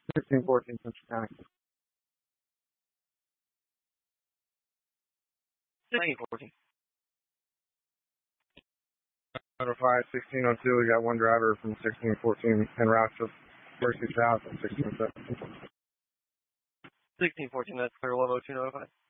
1614 Central County. 1614. Notify 1602. We got one driver from 1614 en route to Mercy's house at 1607. 1614, that's clear. 102 notified.